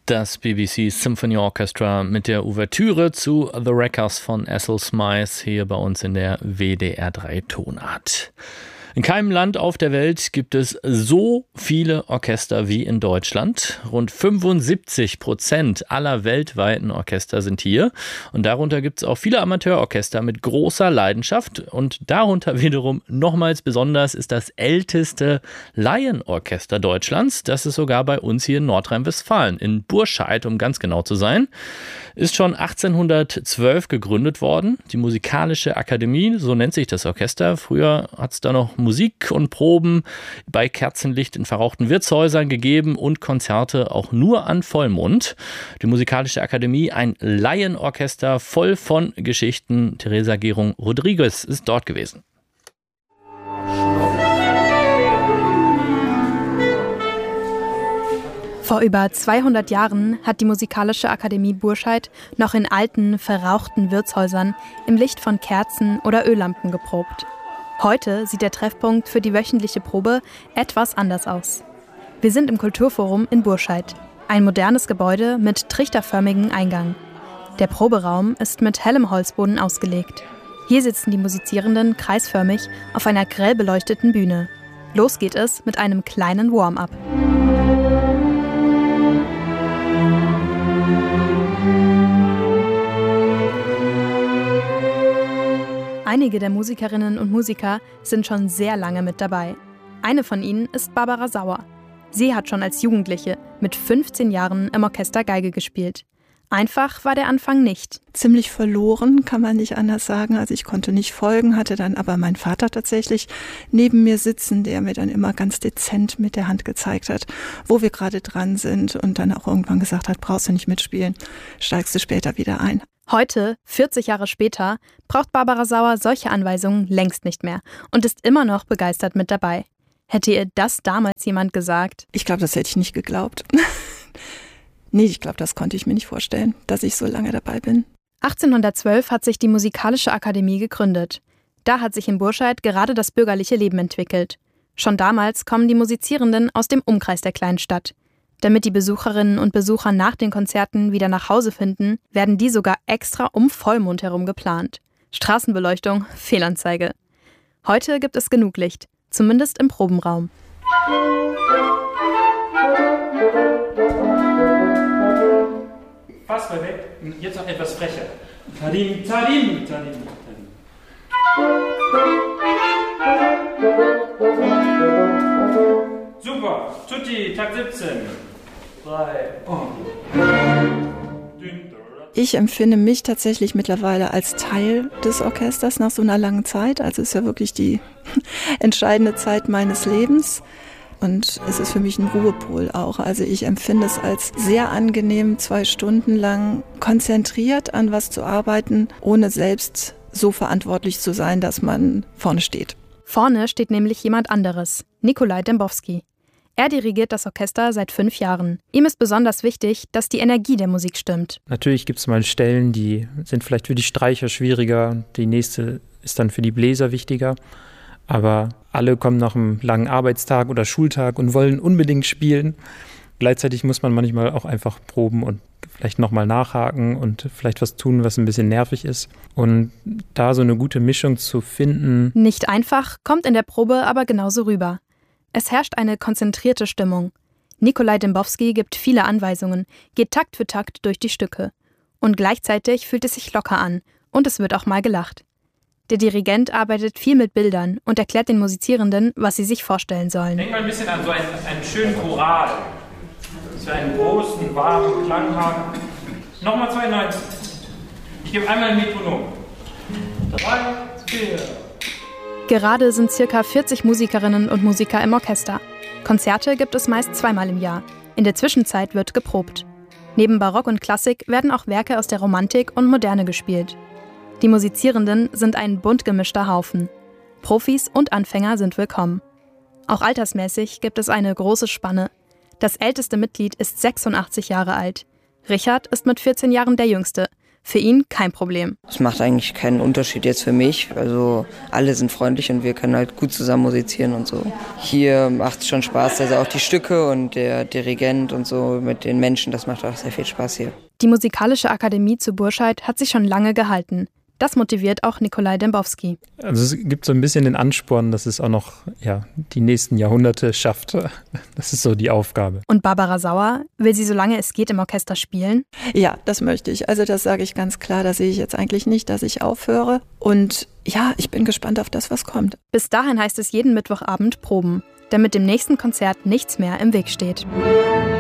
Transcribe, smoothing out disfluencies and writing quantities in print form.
Das BBC Symphony Orchestra mit der Ouvertüre zu The Wreckers von Ethel Smythe hier bei uns in der WDR 3 Tonart. In keinem Land auf der Welt gibt es so viele Orchester wie in Deutschland. Rund 75% aller weltweiten Orchester sind hier. Und darunter gibt es auch viele Amateurorchester mit großer Leidenschaft. Und darunter wiederum nochmals besonders ist das älteste Laienorchester Deutschlands. Das ist sogar bei uns hier in Nordrhein-Westfalen, in Burscheid, um ganz genau zu sein. Ist schon 1812 gegründet worden. Die Musikalische Akademie, so nennt sich das Orchester. Früher hat es da noch Musik und Proben bei Kerzenlicht in verrauchten Wirtshäusern gegeben und Konzerte auch nur an Vollmond. Die Musikalische Akademie, ein Laienorchester voll von Geschichten. Teresa Gerung-Rodriguez ist dort gewesen. Vor über 200 Jahren hat die Musikalische Akademie Burscheid noch in alten, verrauchten Wirtshäusern im Licht von Kerzen oder Öllampen geprobt. Heute sieht der Treffpunkt für die wöchentliche Probe etwas anders aus. Wir sind im Kulturforum in Burscheid. Ein modernes Gebäude mit trichterförmigem Eingang. Der Proberaum ist mit hellem Holzboden ausgelegt. Hier sitzen die Musizierenden kreisförmig auf einer grell beleuchteten Bühne. Los geht es mit einem kleinen Warm-up. Einige der Musikerinnen und Musiker sind schon sehr lange mit dabei. Eine von ihnen ist Barbara Sauer. Sie hat schon als Jugendliche mit 15 Jahren im Orchester Geige gespielt. Einfach war der Anfang nicht. Ziemlich verloren, kann man nicht anders sagen. Also ich konnte nicht folgen, hatte dann aber meinen Vater tatsächlich neben mir sitzen, der mir dann immer ganz dezent mit der Hand gezeigt hat, wo wir gerade dran sind und dann auch irgendwann gesagt hat, brauchst du nicht mitspielen, steigst du später wieder ein. Heute, 40 Jahre später, braucht Barbara Sauer solche Anweisungen längst nicht mehr und ist immer noch begeistert mit dabei. Hätte ihr das damals jemand gesagt? Ich glaube, das hätte ich nicht geglaubt. Nee, ich glaube, das konnte ich mir nicht vorstellen, dass ich so lange dabei bin. 1812 hat sich die Musikalische Akademie gegründet. Da hat sich in Burscheid gerade das bürgerliche Leben entwickelt. Schon damals kommen die Musizierenden aus dem Umkreis der kleinen Stadt. Damit die Besucherinnen und Besucher nach den Konzerten wieder nach Hause finden, werden die sogar extra um Vollmond herum geplant. Straßenbeleuchtung, Fehlanzeige. Heute gibt es genug Licht, zumindest im Probenraum. Fast perfekt. Jetzt noch etwas frecher. Tadim, tadim, tadim, tadim. Super. Tutti, Takt 17. 3. Ich empfinde mich tatsächlich mittlerweile als Teil des Orchesters nach so einer langen Zeit. Also es ist ja wirklich die entscheidende Zeit meines Lebens. Und es ist für mich ein Ruhepol auch. Also ich empfinde es als sehr angenehm, 2 Stunden lang konzentriert an was zu arbeiten, ohne selbst so verantwortlich zu sein, dass man vorne steht. Vorne steht nämlich jemand anderes, Nikolai Dembowski. Er dirigiert das Orchester seit 5 Jahren. Ihm ist besonders wichtig, dass die Energie der Musik stimmt. Natürlich gibt es mal Stellen, die sind vielleicht für die Streicher schwieriger. Die nächste ist dann für die Bläser wichtiger. Aber alle kommen nach einem langen Arbeitstag oder Schultag und wollen unbedingt spielen. Gleichzeitig muss man manchmal auch einfach proben und vielleicht nochmal nachhaken und vielleicht was tun, was ein bisschen nervig ist. Und da so eine gute Mischung zu finden. Nicht einfach, kommt in der Probe aber genauso rüber. Es herrscht eine konzentrierte Stimmung. Nikolai Dembowski gibt viele Anweisungen, geht Takt für Takt durch die Stücke. Und gleichzeitig fühlt es sich locker an und es wird auch mal gelacht. Der Dirigent arbeitet viel mit Bildern und erklärt den Musizierenden, was sie sich vorstellen sollen. Denk mal ein bisschen an so einen schönen Choral, dass wir einen großen, warmen Klang haben. Nochmal 92. Ich gebe einmal ein Metronom. 3, 4. Gerade sind ca. 40 Musikerinnen und Musiker im Orchester. Konzerte gibt es meist 2-mal im Jahr. In der Zwischenzeit wird geprobt. Neben Barock und Klassik werden auch Werke aus der Romantik und Moderne gespielt. Die Musizierenden sind ein bunt gemischter Haufen. Profis und Anfänger sind willkommen. Auch altersmäßig gibt es eine große Spanne. Das älteste Mitglied ist 86 Jahre alt. Richard ist mit 14 Jahren der Jüngste. für ihn kein Problem. Es macht eigentlich keinen Unterschied jetzt für mich. Also alle sind freundlich und wir können halt gut zusammen musizieren und so. Hier macht es schon Spaß, also auch die Stücke und der Dirigent und so mit den Menschen, das macht auch sehr viel Spaß hier. Die Musikalische Akademie zu Burscheid hat sich schon lange gehalten. Das motiviert auch Nikolai Dembowski. Also es gibt so ein bisschen den Ansporn, dass es auch noch die nächsten Jahrhunderte schafft. Das ist so die Aufgabe. Und Barbara Sauer, will sie solange es geht im Orchester spielen? Ja, das möchte ich. Also das sage ich ganz klar. Da sehe ich jetzt eigentlich nicht, dass ich aufhöre. Und ja, ich bin gespannt auf das, was kommt. Bis dahin heißt es jeden Mittwochabend proben, damit dem nächsten Konzert nichts mehr im Weg steht.